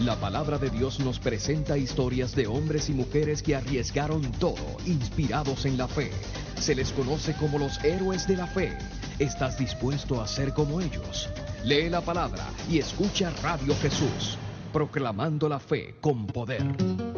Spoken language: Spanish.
La palabra de Dios nos presenta historias de hombres y mujeres que arriesgaron todo, inspirados en la fe. Se les conoce como los héroes de la fe. ¿Estás dispuesto a ser como ellos? Lee la palabra y escucha Radio Jesús, proclamando la fe con poder.